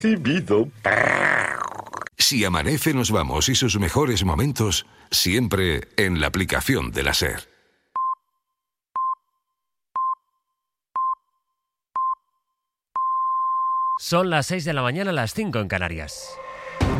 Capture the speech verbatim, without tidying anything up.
Recibido. Si amanece nos vamos y sus mejores momentos siempre en la aplicación de la SER. Son las seis de la mañana, las cinco en Canarias.